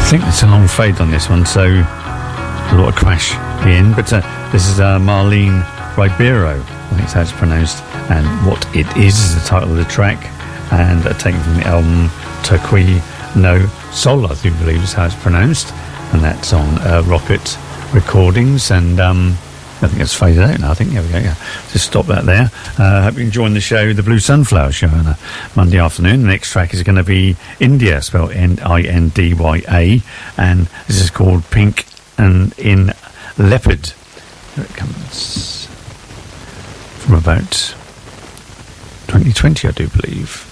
I think it's a long fade on this one, so a lot of crash in. But this is Marlene Ribeiro, I think that's how it's pronounced, and What It Is the title of the track, and taken from the album Turqui No Sol, I do believe is how it's pronounced, and that's on Rocket Recordings. And I think it's faded out now. I think, there we go, yeah. Just stop that there. Hope you're enjoying the show, the Blue Sunflower Show, on a Monday afternoon. The next track is going to be India, spelled N-I-N-D-Y-A, and this is called Pink and in Leopard. Here it comes. From about 2020, I do believe.